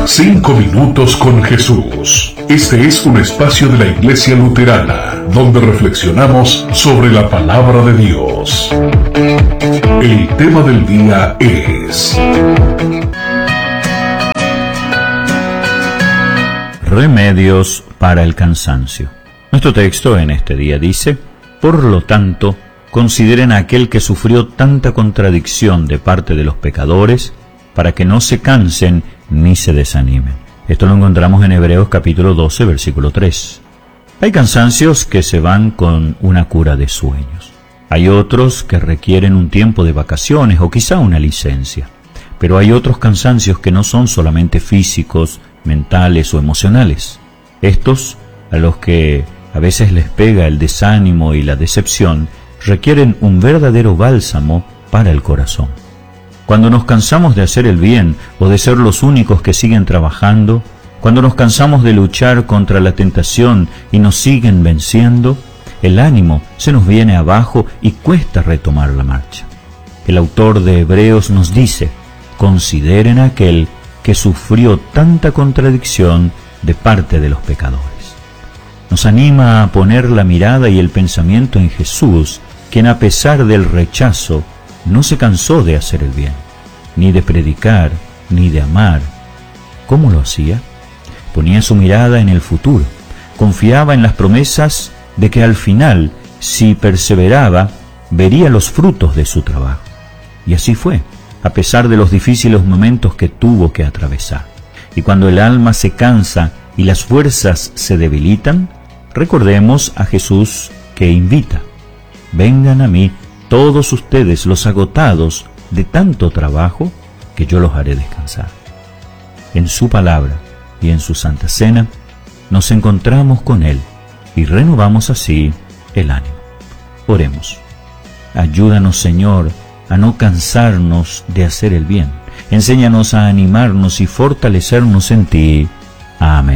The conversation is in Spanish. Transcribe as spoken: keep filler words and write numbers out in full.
Cinco minutos con Jesús. Este es un espacio de la Iglesia Luterana, donde reflexionamos sobre la palabra de Dios. El tema del día es remedios para el cansancio. Nuestro texto en este día dice: por lo tanto, consideren a aquel que sufrió tanta contradicción de parte de los pecadores, para que no se cansen ni se desanimen. Esto lo encontramos en Hebreos capítulo doce, versículo tres. Hay cansancios que se van con una cura de sueños. Hay otros que requieren un tiempo de vacaciones o quizá una licencia. Pero hay otros cansancios que no son solamente físicos, mentales o emocionales. Estos, a los que a veces les pega el desánimo y la decepción, requieren un verdadero bálsamo para el corazón. Cuando nos cansamos de hacer el bien o de ser los únicos que siguen trabajando, cuando nos cansamos de luchar contra la tentación y nos siguen venciendo, el ánimo se nos viene abajo y cuesta retomar la marcha. El autor de Hebreos nos dice: consideren a aquel que sufrió tanta contradicción de parte de los pecadores. Nos anima a poner la mirada y el pensamiento en Jesús, quien a pesar del rechazo no se cansó de hacer el bien, ni de predicar, ni de amar. ¿Cómo lo hacía? Ponía su mirada en el futuro, confiaba en las promesas de que al final, si perseveraba, vería los frutos de su trabajo. Y así fue, a pesar de los difíciles momentos que tuvo que atravesar. Y cuando el alma se cansa y las fuerzas se debilitan, recordemos a Jesús que invita: vengan a mí todos ustedes los agotados de tanto trabajo, que yo los haré descansar. En su palabra y en su Santa Cena nos encontramos con Él y renovamos así el ánimo. Oremos. Ayúdanos, Señor, a no cansarnos de hacer el bien. Enséñanos a animarnos y fortalecernos en ti. Amén.